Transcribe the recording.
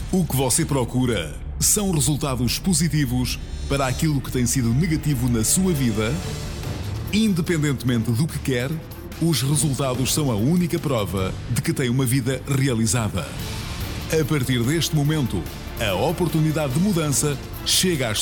O que você procura são resultados positivos para aquilo que tem sido negativo na sua vida? Independentemente do que quer, os resultados são a única prova de que tem uma vida realizada. A partir deste momento, a oportunidade de mudança chega às